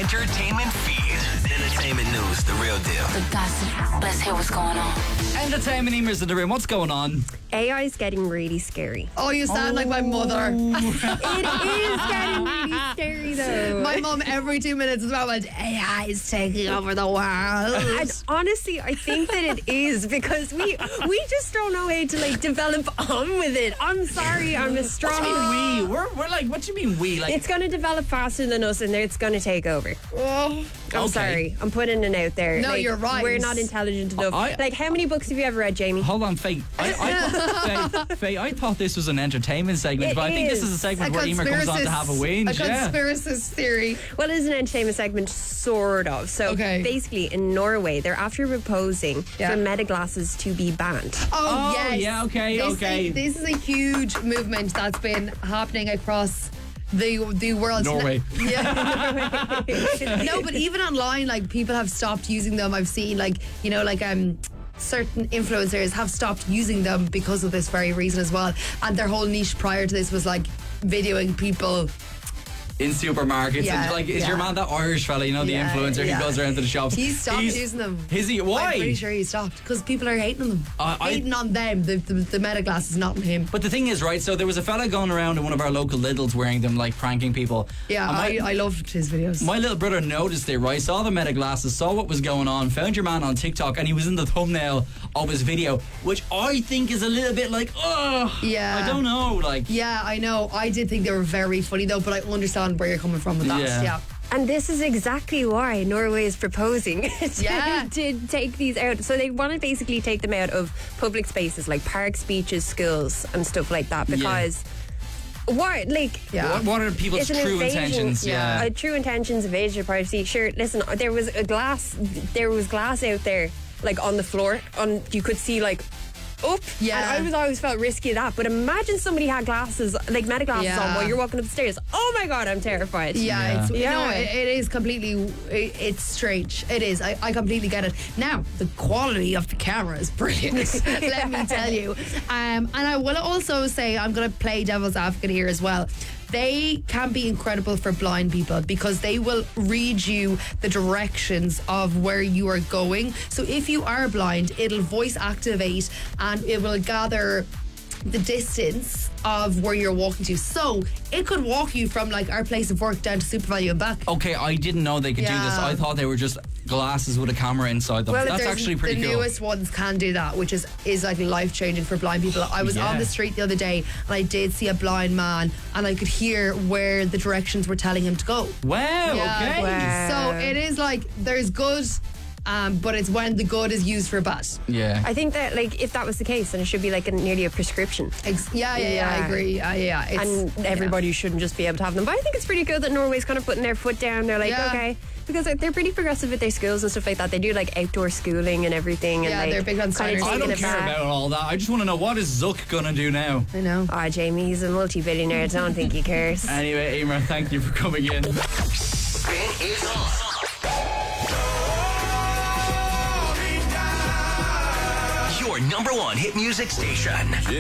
entertainment feed. Entertainment news, the real deal. The gossip. Let's hear what's going on. Entertainment emails in the room. What's going on? AI is getting really scary. Oh, you sound like my mother. It is getting really scary though. My mum every 2 minutes is about AI is taking over the world. And honestly, I think that it is because we just don't know how to like develop on with it. I'm sorry, I'm a strong. What do you mean we? We're like, what do you mean we? Like, It's going to develop faster than us, and it's going to take over. Oh. I'm Okay. sorry, I'm putting it out there. No, Like, you're right. We're not intelligent enough. I- Like, how many books have you ever read, Jamie? hold on, Faye. Faye, I thought this was an entertainment segment, It but I think this is a is. segment where Emer comes on to have a whinge. A conspiracy theory. Well, it is an entertainment segment, sort of. So Okay. basically, in Norway, they're after proposing Yeah. for meta glasses to be banned. Oh, Oh, yes. yeah, okay, This okay. This is a huge movement that's been happening across the world. Norway. Yeah. No, but even online, like people have stopped using them. I've seen certain influencers have stopped using them because of this very reason as well. And their whole niche prior to this was like videoing people. In supermarkets, Yeah, and like, is your yeah. man that Irish fella? You know, the Yeah, influencer yeah. who goes around to the shops. He stopped using them. Is he? Why? I'm pretty sure he stopped because people are hating on them. Hating on them. The meta glasses, not on him. But the thing is, right, so there was a fella going around in one of our local Lidls wearing them, like pranking people. Yeah, And I loved his videos. my little brother noticed it, right? Saw the meta glasses, saw what was going on, found your man on TikTok, and he was in the thumbnail of his video, which I think is a little bit like, oh, Yeah. I don't know, like. Yeah, I know. I did think they were very funny though, but I understand where you're coming from with that. Yeah. Yeah. And this is exactly why Norway is proposing Yeah. to take these out. So they want to basically take them out of public spaces like parks, beaches, schools, and stuff like that. Because what, like, Yeah. What are people's it's an true invasion. intentions? Yeah. True intentions, invasion of privacy. Sure, listen, there was glass out there, like on the floor, you could see like up. Yeah. And I was always felt risky of that. But imagine somebody had glasses, like meta glasses Yeah. on while you're walking up the stairs. Oh my god, I'm terrified. Yeah, Yeah. it is completely. It's strange. It is. I completely get it. Now the quality of the camera is brilliant. Let me tell you. And I will also say I'm going to play devil's advocate here as well. They can be incredible for blind people because they will read you the directions of where you are going. So if you are blind, it'll voice activate and it will gather the distance of where you're walking to. So it could walk you from like our place of work down to Super Value and back. Okay, I didn't know they could do this. Yeah. I thought they were just glasses with a camera inside them. Well, That's there's actually pretty the cool. newest ones can do that, which is like life changing for blind people. I was on Yeah. the street the other day and I did see a blind man and I could hear where the directions were telling him to go. Wow, Yeah. okay. Wow. So it is like there's good, but it's when the good is used for bad. Yeah. I think that, like, if that was the case, then it should be like nearly a prescription. Yeah, I Yeah. agree. Yeah, it's, And everybody shouldn't just be able to have them. But I think it's pretty good that Norway's kind of putting their foot down. They're like, Yeah. okay. Because like, they're pretty progressive with their schools and stuff like that. They do like outdoor schooling and everything. Yeah, and, like, they're big on kinda science. I taking don't it care back. about all that. I just want to know, what is Zuck gonna do now? I know. Oh, Jamie, he's a multi-billionaire. I don't think he cares. Anyway, Emer, thank you for coming in. Spin is on. Your number one hit music station.